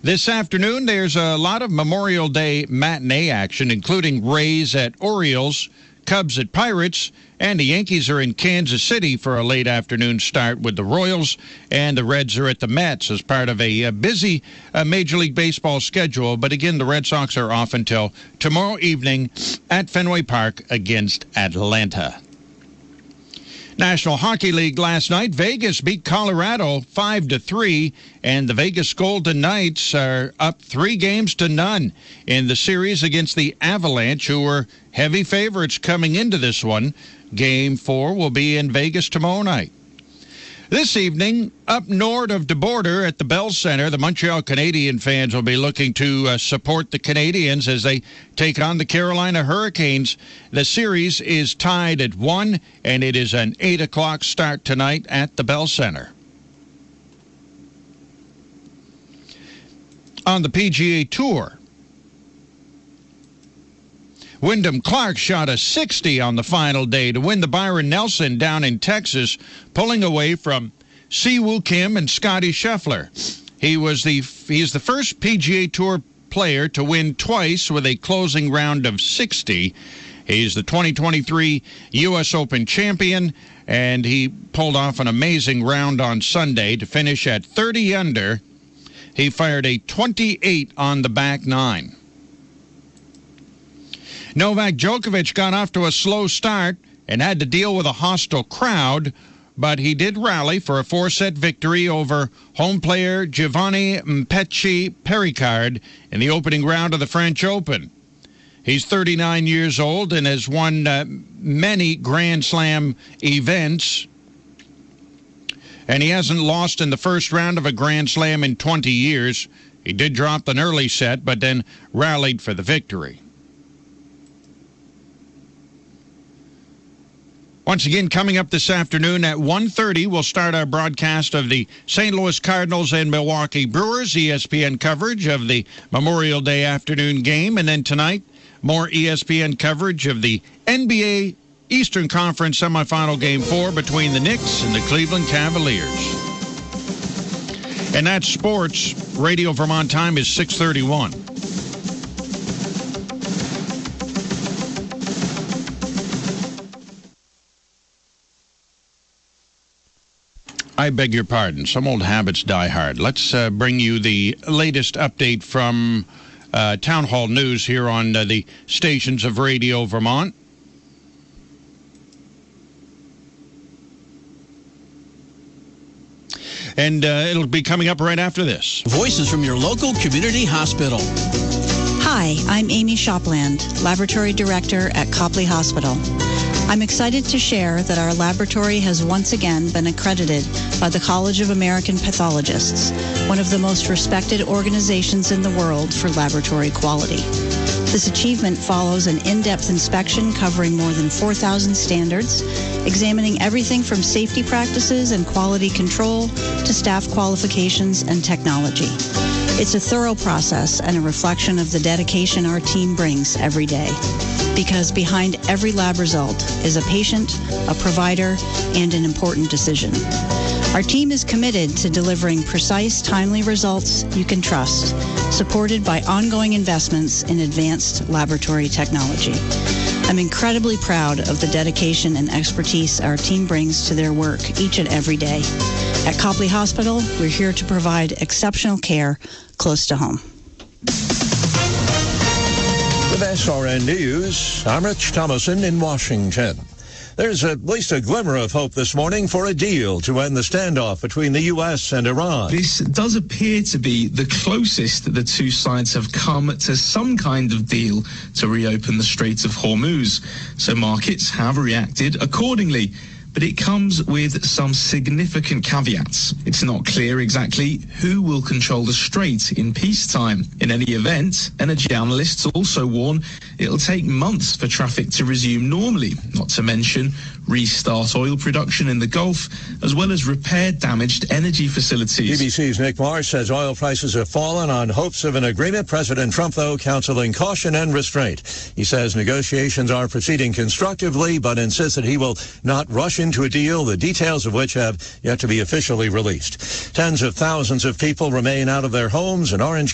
This afternoon, there's a lot of Memorial Day matinee action, including Rays at Orioles, Cubs at Pirates, and the Yankees are in Kansas City for a late afternoon start with the Royals, and the Reds are at the Mets as part of a busy Major League Baseball schedule. But again, the Red Sox are off until tomorrow evening at Fenway Park against Atlanta. National Hockey League last night, Vegas beat Colorado 5-3, and the Vegas Golden Knights are up 3-0 in the series against the Avalanche, who were heavy favorites coming into this one. Game 4 will be in Vegas tomorrow night. This evening, up north of the border at the Bell Center, the Montreal Canadiens fans will be looking to support the Canadiens as they take on the Carolina Hurricanes. The series is tied at 1, and it is an 8 o'clock start tonight at the Bell Center. On the PGA Tour, Wyndham Clark shot a 60 on the final day to win the Byron Nelson down in Texas, pulling away from Siwoo Kim and Scottie Scheffler. He is the first PGA Tour player to win twice with a closing round of 60. He's the 2023 U.S. Open champion, and he pulled off an amazing round on Sunday to finish at 30 under. He fired a 28 on the back nine. Novak Djokovic got off to a slow start and had to deal with a hostile crowd, but he did rally for a 4-set victory over home player Giovanni Mpetshi Pericard in the opening round of the French Open. He's 39 years old and has won many Grand Slam events, and he hasn't lost in the first round of a Grand Slam in 20 years. He did drop an early set, but then rallied for the victory. Once again, coming up this afternoon at 1:30, we'll start our broadcast of the St. Louis Cardinals and Milwaukee Brewers, ESPN coverage of the Memorial Day afternoon game. And then tonight, more ESPN coverage of the NBA Eastern Conference semifinal Game 4 between the Knicks and the Cleveland Cavaliers. And that's sports. Radio Vermont time is 6:31. I beg your pardon. Some old habits die hard. Let's bring you the latest update from Town Hall News here on the stations of Radio Vermont. And it'll be coming up right after this. Voices from your local community hospital. Hi, I'm Amy Shopland, Laboratory Director at Copley Hospital. I'm excited to share that our laboratory has once again been accredited by the College of American Pathologists, one of the most respected organizations in the world for laboratory quality. This achievement follows an in-depth inspection covering more than 4,000 standards, examining everything from safety practices and quality control to staff qualifications and technology. It's a thorough process and a reflection of the dedication our team brings every day. Because behind every lab result is a patient, a provider, and an important decision. Our team is committed to delivering precise, timely results you can trust, supported by ongoing investments in advanced laboratory technology. I'm incredibly proud of the dedication and expertise our team brings to their work each and every day. At Copley Hospital, we're here to provide exceptional care close to home. With SRN News, I'm Rich Thomason in Washington. There's at least a glimmer of hope this morning for a deal to end the standoff between the U.S. and Iran. This does appear to be the closest that the two sides have come to some kind of deal to reopen the Strait of Hormuz. So markets have reacted accordingly. But it comes with some significant caveats. It's not clear exactly who will control the strait in peacetime. In any event, energy analysts also warn it'll take months for traffic to resume normally, not to mention restart oil production in the Gulf, as well as repair damaged energy facilities. BBC's Nick Marsh says oil prices have fallen on hopes of an agreement. President Trump, though, counseling caution and restraint. He says negotiations are proceeding constructively, but insists that he will not rush into a deal, the details of which have yet to be officially released. Tens of thousands of people remain out of their homes in Orange